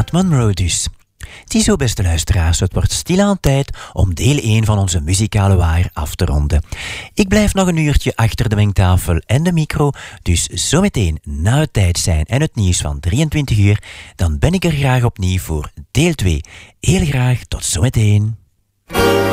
Matt Monro dus. Ziezo, beste luisteraars, het wordt stilaan tijd om deel 1 van onze muzikale waar af te ronden. Ik blijf nog een uurtje achter de mengtafel en de micro, dus zometeen na het tijd zijn en het nieuws van 23 uur, dan ben ik er graag opnieuw voor deel 2. Heel graag, tot zometeen.